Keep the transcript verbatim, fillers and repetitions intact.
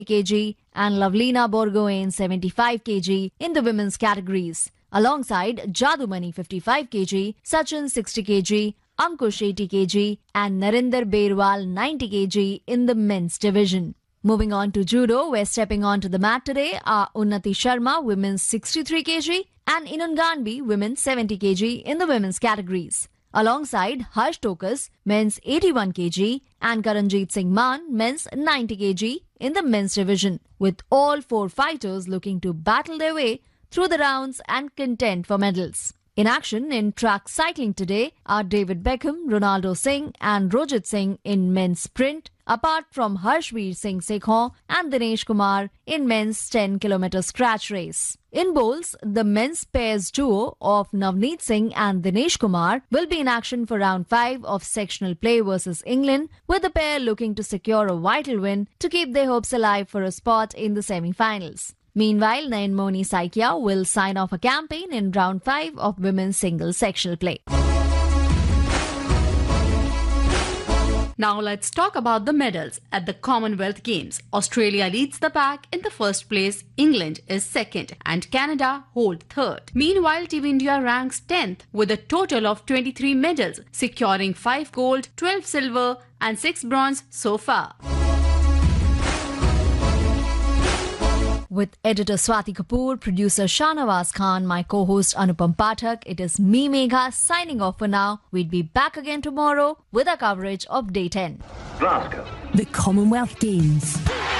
kilograms and Lavlina Borgohain seventy-five kilograms in the women's categories. Alongside Jadumani fifty-five kilograms, Sachin sixty kilograms, Ankush eighty kilograms and Narinder Berwal ninety kilograms in the men's division. Moving on to judo, where stepping onto the mat today are Unnati Sharma, women's sixty-three kilograms, and Inun Ganbi, women's seventy kilograms in the women's categories. Alongside Harsh Tokas, men's eighty-one kilograms, and Karanjit Singh Maan, men's ninety kilograms in the men's division, with all four fighters looking to battle their way through the rounds and contend for medals. In action in track cycling today are David Beckham, Ronaldo Singh and Rojit Singh in men's sprint, apart from Harshveer Singh Sekhon and Dinesh Kumar in men's ten kilometer scratch race. In bowls, the men's pairs duo of Navneet Singh and Dinesh Kumar will be in action for round five of sectional play versus England, with the pair looking to secure a vital win to keep their hopes alive for a spot in the semi-finals. Meanwhile, Nayanmoni Saikia will sign off a campaign in round five of women's singles sectional play. Now let's talk about the medals at the Commonwealth Games. Australia leads the pack in the first place, England is second and Canada hold third. Meanwhile, Team India ranks tenth with a total of twenty-three medals, securing five gold, twelve silver and six bronze so far. With editor Swati Kapoor, producer Shahnawaz Khan, my co-host Anupam Pathak, it is me Megha signing off for now. We'll be back again tomorrow with our coverage of Day ten. Glasgow. The Commonwealth Games.